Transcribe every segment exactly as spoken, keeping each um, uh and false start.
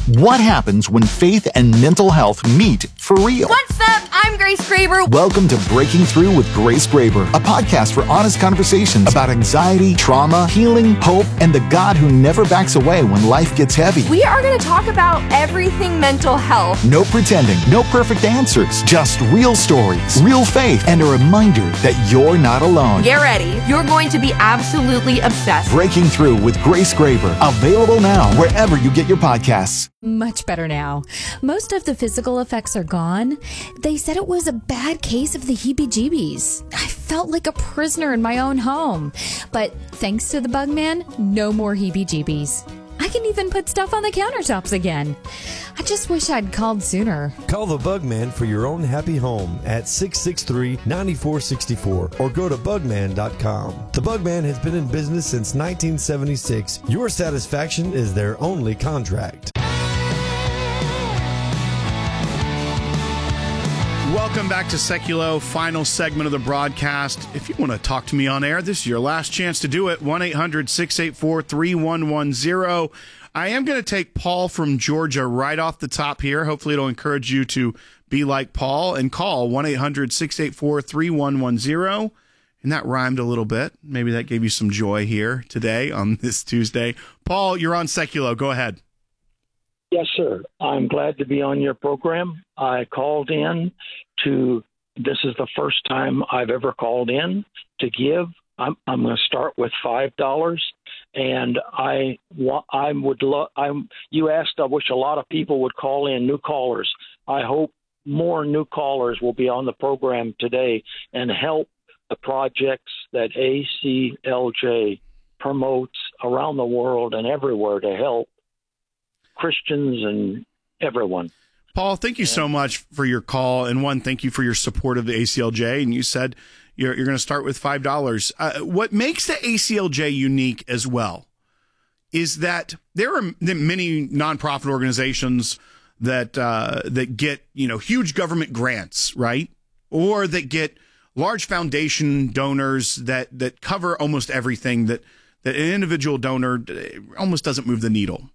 What happens when faith and mental health meet for real? What's up? I'm Grace Graber. Welcome to Breaking Through with Grace Graber, a podcast for honest conversations about anxiety, trauma, healing, hope, and the God who never backs away when life gets heavy. We are going to talk about everything mental health. No pretending, no perfect answers, just real stories, real faith, and a reminder that you're not alone. Get ready. You're going to be absolutely obsessed. Breaking Through with Grace Graber, available now wherever you get your podcasts. Much better now. Most of the physical effects are gone. They said it was a bad case of the heebie-jeebies. I felt like a prisoner in my own home. But thanks to the Bugman, no more heebie-jeebies. I can even put stuff on the countertops again. I just wish I'd called sooner. Call the Bugman for your own happy home at six six three, nine four six four or go to bugman dot com. The Bugman has been in business since nineteen seventy-six. Your satisfaction is their only contract. Welcome back to Seculo, final segment of the broadcast. If you want to talk to me on air, this is your last chance to do it. one eight hundred, six eight four, three one one zero. I am going to take Paul from Georgia right off the top here. Hopefully it'll encourage you to be like Paul and call one eight hundred, six eight four, three one one zero. And that rhymed a little bit. Maybe that gave you some joy here today on this Tuesday. Paul, you're on Seculo. Go ahead. Yes, sir. I'm glad to be on your program. I called in to, this is the first time I've ever called in to give. I'm, I'm going to start with five dollars. And I, I would love, I'm, you asked, I wish a lot of people would call in, new callers. I hope more new callers will be on the program today and help the projects that A C L J promotes around the world and everywhere to help Christians and everyone. Paul, thank you so much for your call. And one, thank you for your support of the A C L J. And you said you're, you're going to start with five dollars. Uh, what makes the A C L J unique as well is that there are many nonprofit organizations that uh, that get, you know, huge government grants, right? Or that get large foundation donors that, that cover almost everything that, that an individual donor almost doesn't move the needle.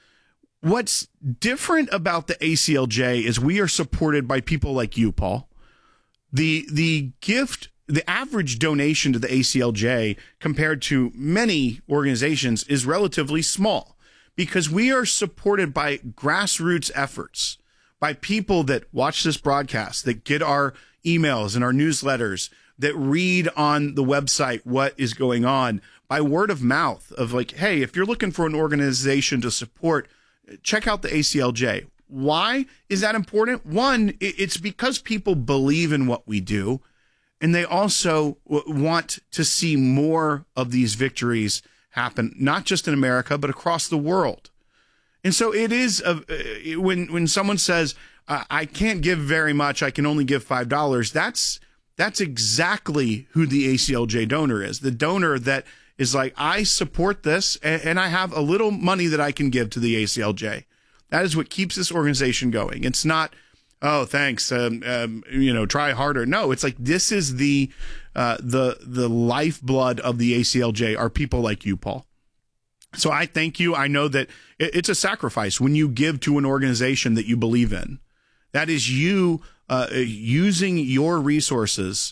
What's different about the A C L J is we are supported by people like you, Paul. The the gift, the average donation to the A C L J compared to many organizations is relatively small because we are supported by grassroots efforts, by people that watch this broadcast, that get our emails and our newsletters, that read on the website what is going on, by word of mouth of like, hey, if you're looking for an organization to support, check out the A C L J. Why is that important? One, it's because people believe in what we do, and they also want to see more of these victories happen, not just in America, but across the world. And so it is, a, when when someone says, I can't give very much, I can only give five dollars, that's, that's exactly who the A C L J donor is. The donor that is like, I support this, and I have a little money that I can give to the A C L J. That is what keeps this organization going. It's not, oh, thanks, um, um, you know, try harder. No, it's like this is the uh, the the lifeblood of the A C L J are people like you, Paul. So I thank you. I know that it's a sacrifice when you give to an organization that you believe in. That is you uh, using your resources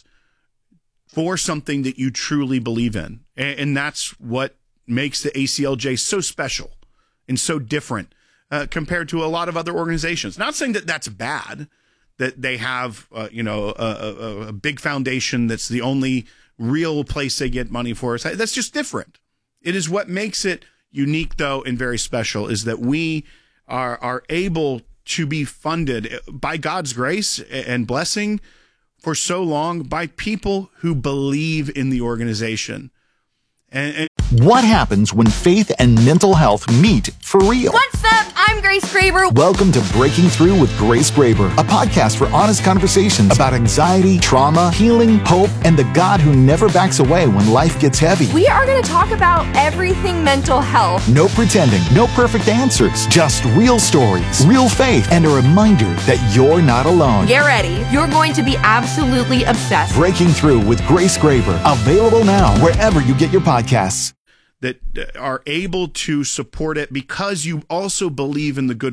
for something that you truly believe in. And that's what makes the A C L J so special and so different uh, compared to a lot of other organizations. Not saying that that's bad, that they have, uh, you know, a, a, a big foundation that's the only real place they get money for. That's just different. It is what makes it unique, though, and very special, is that we are, are able to be funded by God's grace and blessing for so long by people who believe in the organization. And, and what happens when faith and mental health meet for real? What's up? I'm Grace Graber. Welcome to Breaking Through with Grace Graber, a podcast for honest conversations about anxiety, trauma, healing, hope, and the God who never backs away when life gets heavy. We are going to talk about everything mental health. No pretending, no perfect answers, just real stories, real faith, and a reminder that you're not alone. Get ready. You're going to be absolutely obsessed. Breaking Through with Grace Graber, available now wherever you get your podcasts. That are able to support it because you also believe in the good